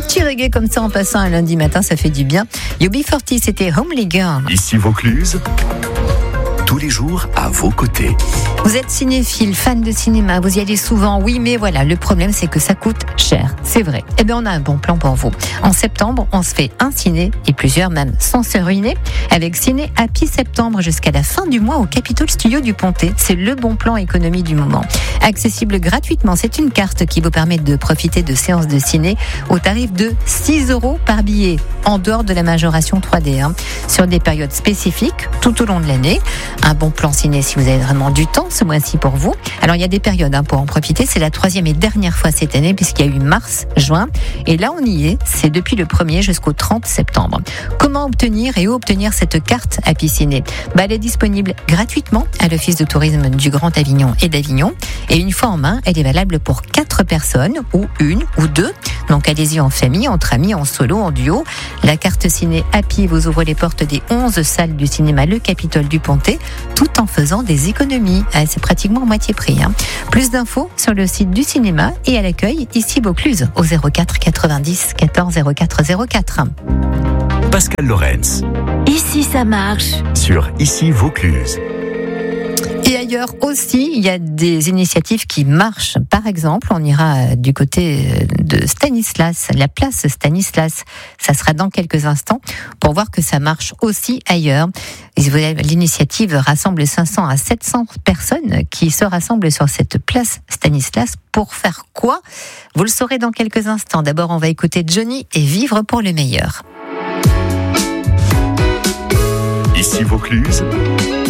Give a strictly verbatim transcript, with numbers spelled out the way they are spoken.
petit reggae comme ça en passant un lundi matin, ça fait du bien. U B quarante, c'était Homely Girl. Ici Vaucluse, tous les jours à vos côtés. Vous êtes cinéphile, fan de cinéma, vous y allez souvent, oui, mais voilà, le problème c'est que ça coûte cher, c'est vrai. Eh bien, on a un bon plan pour vous. En septembre, on se fait un ciné, et plusieurs même sans se ruiner, avec Ciné Happy Septembre jusqu'à la fin du mois au Capitol Studio du Pontet. C'est le bon plan économie du moment. Accessible gratuitement, c'est une carte qui vous permet de profiter de séances de ciné au tarif de six euros par billet, en dehors de la majoration trois D, hein, sur des périodes spécifiques tout au long de l'année. Un bon plan ciné si vous avez vraiment du temps ce mois-ci pour vous. Alors il y a des périodes hein, pour en profiter, c'est la troisième et dernière fois cette année puisqu'il y a eu mars, juin et là on y est, c'est depuis le premier jusqu'au trente septembre. Comment obtenir et où obtenir cette carte Happy Ciné? Bah, elle est disponible gratuitement à l'Office de tourisme du Grand Avignon et d'Avignon et une fois en main, elle est valable pour quatre personnes ou une ou deux. Donc allez-y en famille, entre amis, en solo, en duo. La carte ciné Happy vous ouvre les portes des onze salles du cinéma Le Capitole du Pontet tout en faisant des économies. Ah, c'est pratiquement moitié prix. Hein. Plus d'infos sur le site du cinéma et à l'accueil ici Vaucluse au zéro quatre quatre-vingt-dix quatorze zéro quatre zéro quatre. Pascal Lorenz. Ici ça marche. Sur Ici Vaucluse. Et ailleurs aussi, il y a des initiatives qui marchent. Par exemple, on ira du côté de Stanislas, la place Stanislas. Ça sera dans quelques instants pour voir que ça marche aussi ailleurs. L'initiative rassemble cinq cents à sept cents personnes qui se rassemblent sur cette place Stanislas. Pour faire quoi? Vous le saurez dans quelques instants. D'abord, on va écouter Johnny et Vivre pour le meilleur. Ici Vaucluse,